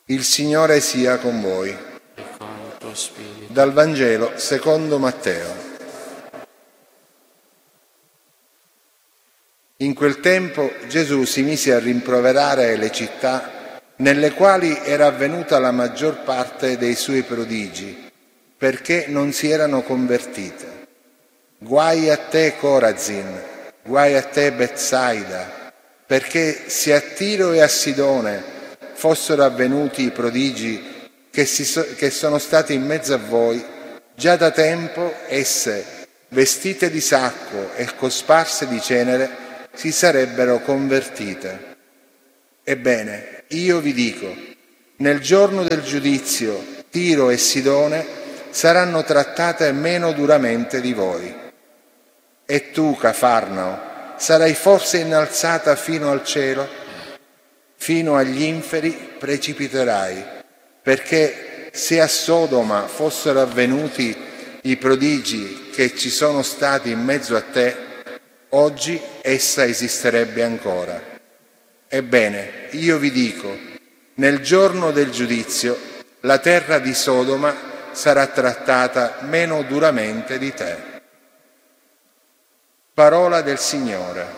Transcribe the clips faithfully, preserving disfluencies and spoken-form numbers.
Il Signore sia con voi. E con il tuo spirito. Dal Vangelo secondo Matteo. In quel tempo Gesù si mise a rimproverare le città nelle quali era avvenuta la maggior parte dei suoi prodigi, perché non si erano convertite. Guai a te, Corazin, guai a te, Betsaida, perché se a Tiro e a Sidone fossero avvenuti i prodigi che, si so, che sono stati in mezzo a voi, già da tempo esse, vestite di sacco e cosparse di cenere, si sarebbero convertite. Ebbene, io vi dico, nel giorno del giudizio Tiro e Sidone saranno trattate meno duramente di voi. E tu, Cafarnao, sarai forse innalzata fino al cielo? Fino agli inferi precipiterai, perché se a Sodoma fossero avvenuti i prodigi che ci sono stati in mezzo a te, oggi essa esisterebbe ancora. Ebbene, io vi dico, nel giorno del giudizio la terra di Sodoma sarà trattata meno duramente di te. Parola del Signore.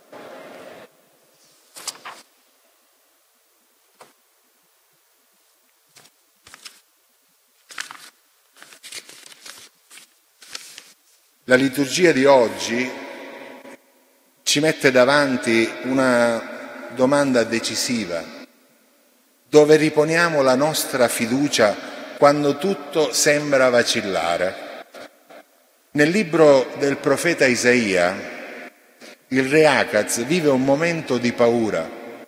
La liturgia di oggi ci mette davanti una domanda decisiva, dove riponiamo la nostra fiducia quando tutto sembra vacillare. Nel libro del profeta Isaia, il re Acaz vive un momento di paura.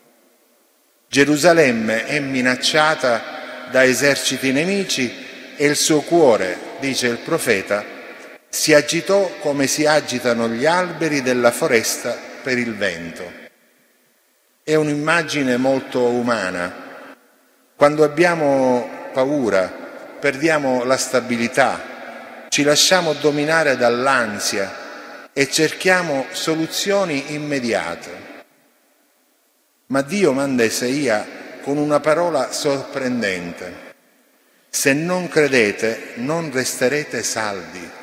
Gerusalemme è minacciata da eserciti nemici e il suo cuore, dice il profeta, si agitò come si agitano gli alberi della foresta per il vento. È un'immagine molto umana. Quando abbiamo paura, perdiamo la stabilità, ci lasciamo dominare dall'ansia e cerchiamo soluzioni immediate. Ma Dio manda Isaia con una parola sorprendente. Se non credete, non resterete saldi.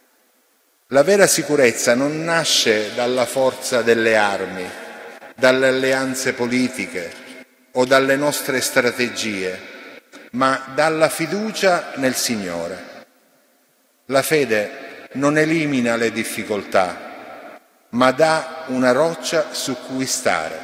La vera sicurezza non nasce dalla forza delle armi, dalle alleanze politiche o dalle nostre strategie, ma dalla fiducia nel Signore. La fede non elimina le difficoltà, ma dà una roccia su cui stare.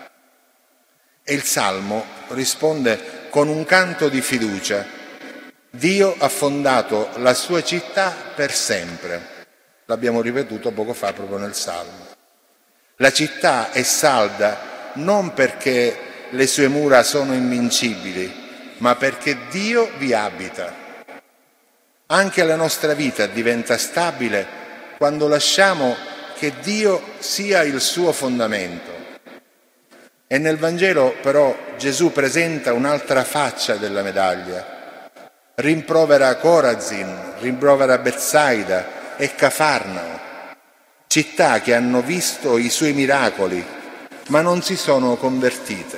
E il Salmo risponde con un canto di fiducia. Dio ha fondato la sua città per sempre. L'abbiamo ripetuto poco fa proprio nel Salmo. La città è salda non perché le sue mura sono invincibili, ma perché Dio vi abita. Anche la nostra vita diventa stabile quando lasciamo che Dio sia il suo fondamento. E nel Vangelo però Gesù presenta un'altra faccia della medaglia. Rimprovera Corazin, rimprovera Betsaida e Cafarnao, città che hanno visto i suoi miracoli, ma non si sono convertite.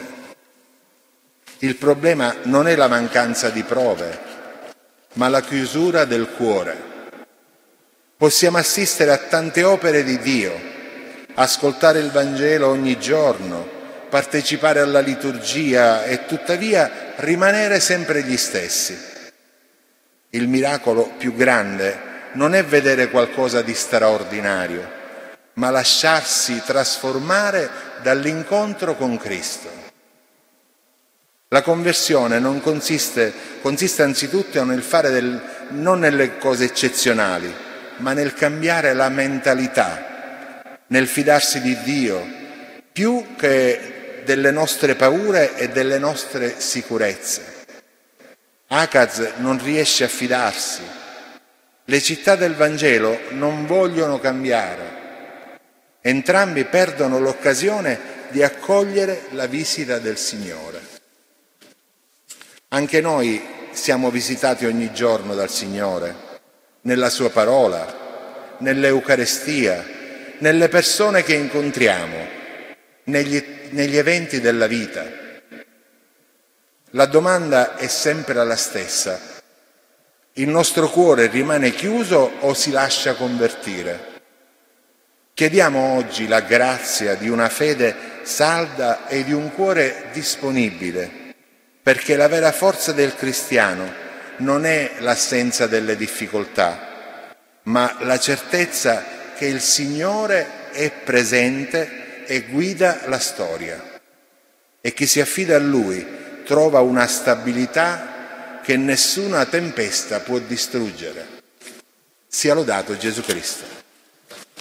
Il problema non è la mancanza di prove, ma la chiusura del cuore. Possiamo assistere a tante opere di Dio, ascoltare il Vangelo ogni giorno, partecipare alla liturgia e tuttavia rimanere sempre gli stessi. Il miracolo più grande non è vedere qualcosa di straordinario, ma lasciarsi trasformare dall'incontro con Cristo. La conversione non consiste, consiste anzitutto nel fare del, non nelle cose eccezionali, ma nel cambiare la mentalità, nel fidarsi di Dio, più che delle nostre paure e delle nostre sicurezze. Acaz non riesce a fidarsi. Le città del Vangelo non vogliono cambiare. Entrambi perdono l'occasione di accogliere la visita del Signore. Anche noi siamo visitati ogni giorno dal Signore, nella Sua parola, nell'Eucarestia, nelle persone che incontriamo, negli, negli eventi della vita. La domanda è sempre la stessa: il nostro cuore rimane chiuso o si lascia convertire? Chiediamo oggi la grazia di una fede salda e di un cuore disponibile, perché la vera forza del cristiano non è l'assenza delle difficoltà, ma la certezza che il Signore è presente e guida la storia. E chi si affida a Lui trova una stabilità che nessuna tempesta può distruggere. Sia lodato Gesù Cristo.